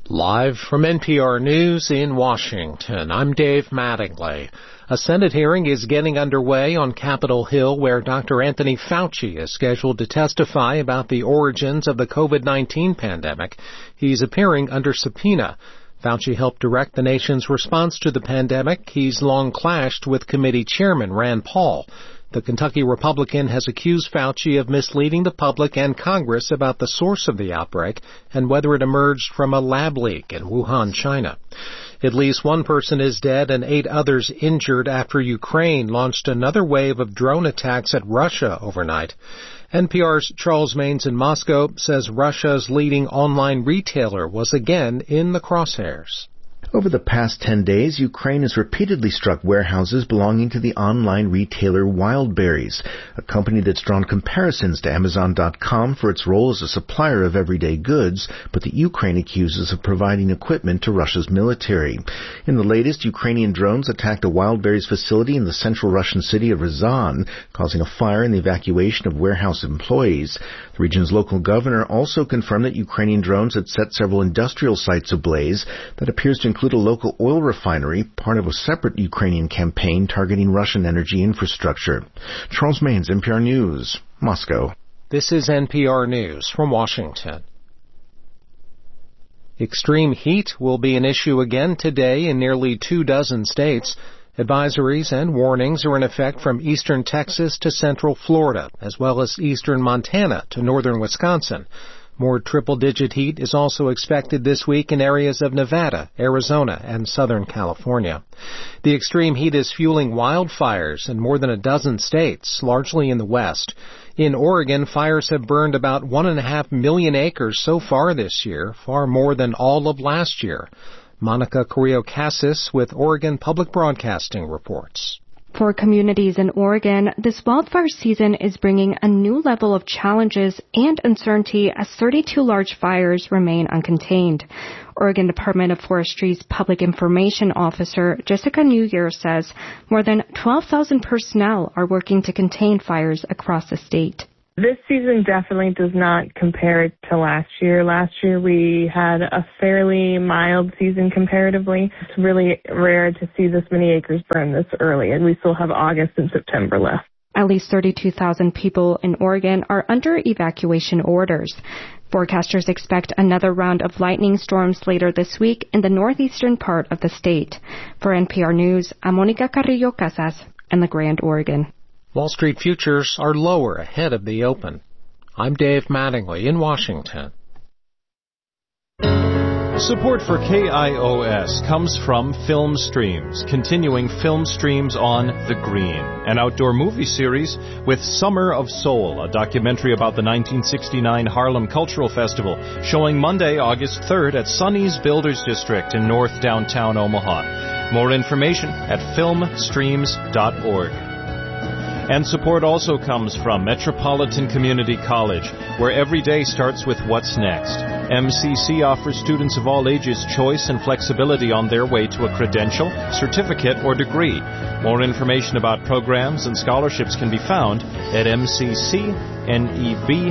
Live from NPR News in Washington, I'm Dave Mattingly. A Senate hearing is getting underway on Capitol Hill where Dr. Anthony Fauci is scheduled to testify about the origins of the COVID-19 pandemic. He's appearing under subpoena. Fauci helped direct the nation's response to the pandemic. He's long clashed with committee chairman Rand Paul. The Kentucky Republican has accused Fauci of misleading the public and Congress about the source of the outbreak and whether it emerged from a lab leak in Wuhan, China. At least one person is dead and 8 others injured after Ukraine launched another wave of drone attacks at Russia overnight. NPR's Charles Maynes in Moscow says Russia's leading online retailer was again in the crosshairs. Over the past 10 days, Ukraine has repeatedly struck warehouses belonging to the online retailer Wildberries, a company that's drawn comparisons to Amazon.com for its role as a supplier of everyday goods, but that Ukraine accuses of providing equipment to Russia's military. In the latest, Ukrainian drones attacked a Wildberries facility in the central Russian city of Ryazan, causing a fire and the evacuation of warehouse employees. The region's local governor also confirmed that Ukrainian drones had set several industrial sites ablaze. That appears to include a local oil refinery, part of a separate Ukrainian campaign targeting Russian energy infrastructure. Charles Maynes, NPR News, Moscow. This is NPR News from Washington. Extreme heat will be an issue again today in nearly 24 states. Advisories and warnings are in effect from eastern Texas to central Florida, as well as eastern Montana to northern Wisconsin. More triple-digit heat is also expected this week in areas of Nevada, Arizona, and Southern California. The extreme heat is fueling wildfires in more than a dozen states, largely in the West. In Oregon, fires have burned about 1.5 million acres so far this year, far more than all of last year. Monica Carrillo-Cassis with Oregon Public Broadcasting reports. For communities in Oregon, this wildfire season is bringing a new level of challenges and uncertainty as 32 large fires remain uncontained. Oregon Department of Forestry's Public Information Officer Jessica New Year says more than 12,000 personnel are working to contain fires across the state. This season definitely does not compare to last year. Last year we had a fairly mild season comparatively. It's really rare to see this many acres burn this early, and we still have August and September left. At least 32,000 people in Oregon are under evacuation orders. Forecasters expect another round of lightning storms later this week in the northeastern part of the state. For NPR News, I'm Monica Carrillo-Casas in the Grand Oregon. Wall Street futures are lower ahead of the open. I'm Dave Mattingly in Washington. Support for KIOS comes from Film Streams, continuing Film Streams on The Green, an outdoor movie series with Summer of Soul, a documentary about the 1969 Harlem Cultural Festival, showing Monday, August 3rd at Sonny's Builders District in North Downtown Omaha. More information at filmstreams.org. And support also comes from Metropolitan Community College, where every day starts with what's next. MCC offers students of all ages choice and flexibility on their way to a credential, certificate, or degree. More information about programs and scholarships can be found at mccneb.org.